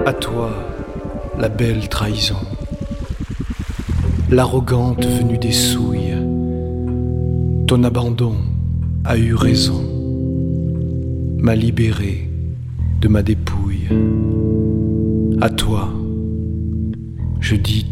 À toi, la belle trahison, l'arrogante venue des souilles. Ton abandon a eu raison, m'a libéré de ma dépouille. À toi, je dis